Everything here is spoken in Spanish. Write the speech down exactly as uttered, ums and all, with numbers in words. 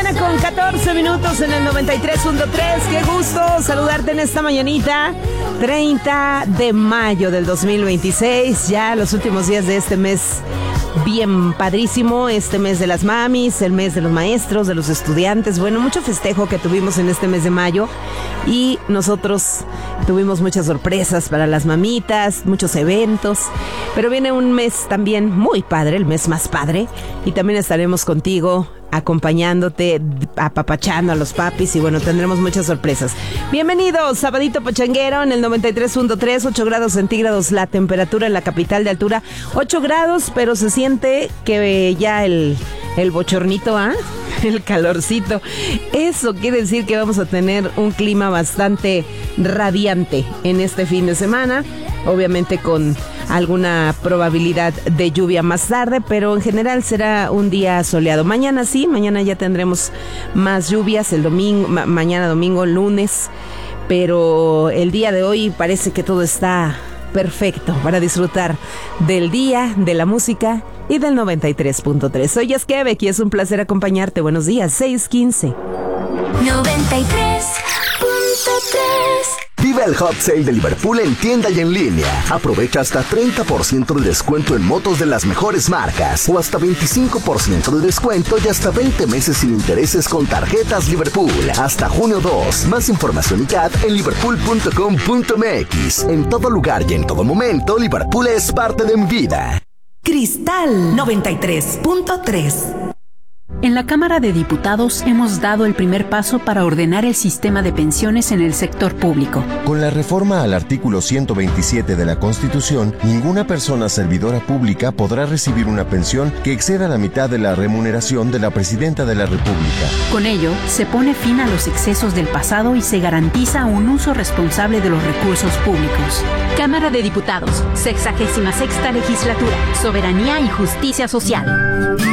mañana con catorce minutos en el noventa y tres punto tres. Qué gusto saludarte en esta mañanita. treinta de mayo del dos mil veintiséis. Ya los últimos días de este mes. Bien padrísimo, este mes de las mamis, el mes de los maestros, de los estudiantes. Bueno, mucho festejo que tuvimos en este mes de mayo. Y nosotros tuvimos muchas sorpresas para las mamitas, muchos eventos. Pero viene un mes también muy padre, el mes más padre. Y también estaremos contigo, acompañándote, apapachando a los papis. Y bueno, tendremos muchas sorpresas. Bienvenidos, sabadito pachanguero en el noventa y tres punto tres, ocho grados centígrados la temperatura en la capital de altura. ocho grados, pero se siente que ya el, el bochornito, ¿ah? ¿eh? El calorcito. Eso quiere decir que vamos a tener un clima bastante radiante en este fin de semana. Obviamente con alguna probabilidad de lluvia más tarde, pero en general será un día soleado. Mañana sí, mañana ya tendremos más lluvias, el domingo, ma- mañana domingo, lunes, pero el día de hoy parece que todo está perfecto para disfrutar del día, de la música y del noventa y tres punto tres. Soy Yaskevek y es un placer acompañarte. Buenos días, seis quince. noventa y tres punto tres. Vive el Hot Sale de Liverpool en tienda y en línea. Aprovecha hasta treinta por ciento de descuento en motos de las mejores marcas o hasta veinticinco por ciento de descuento y hasta veinte meses sin intereses con tarjetas Liverpool. Hasta junio dos. Más información y C A T en liverpool punto com punto m x. En todo lugar y en todo momento, Liverpool es parte de mi vida. Cristal noventa y tres punto tres. En la Cámara de Diputados hemos dado el primer paso para ordenar el sistema de pensiones en el sector público. Con la reforma al artículo ciento veintisiete de la Constitución, ninguna persona servidora pública podrá recibir una pensión que exceda la mitad de la remuneración de la Presidenta de la República. Con ello, se pone fin a los excesos del pasado y se garantiza un uso responsable de los recursos públicos. Cámara de Diputados, sexagésima sexta legislatura, Soberanía y Justicia Social.